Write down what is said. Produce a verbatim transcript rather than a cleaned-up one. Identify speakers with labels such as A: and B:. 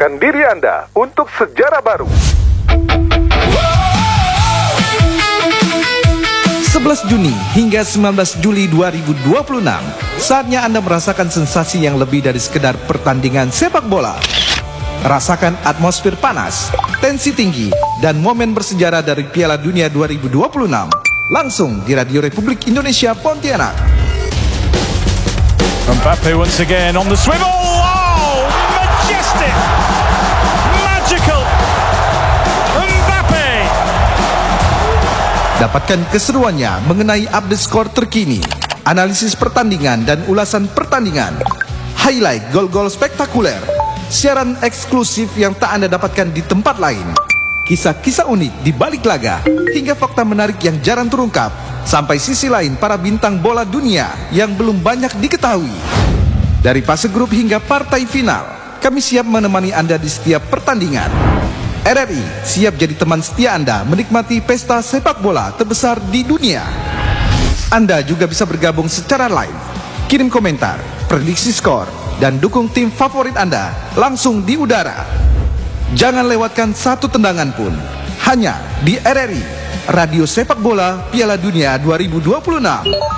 A: Siapkan diri Anda untuk sejarah baru.
B: sebelas Juni hingga sembilan belas Juli dua ribu dua puluh enam, saatnya Anda merasakan sensasi yang lebih dari sekedar pertandingan sepak bola. Rasakan atmosfer panas, tensi tinggi, dan momen bersejarah dari Piala Dunia dua ribu dua puluh enam. Langsung di Radio Republik Indonesia Pontianak.
C: Mbappe once again on the swivel. Oh, majestic, magical. Mbappe.
B: Dapatkan keseruannya mengenai update skor terkini, analisis pertandingan dan ulasan pertandingan, highlight gol-gol spektakuler, siaran eksklusif yang tak Anda dapatkan di tempat lain, kisah-kisah unik di balik laga, hingga fakta menarik yang jarang terungkap, sampai sisi lain para bintang bola dunia yang belum banyak diketahui. Dari fase grup hingga partai final, kami siap menemani Anda di setiap pertandingan. R R I siap jadi teman setia Anda menikmati pesta sepak bola terbesar di dunia. Anda juga bisa bergabung secara live, kirim komentar, prediksi skor, dan dukung tim favorit Anda langsung di udara. Jangan lewatkan satu tendangan pun, hanya di R R I, Radio Sepak Bola Piala Dunia dua ribu dua puluh enam.